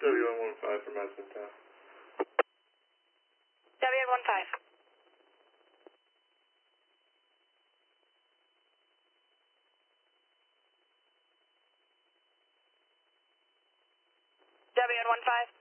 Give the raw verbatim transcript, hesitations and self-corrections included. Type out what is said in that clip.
W N one five from Madison Town. W N one five. W N one five.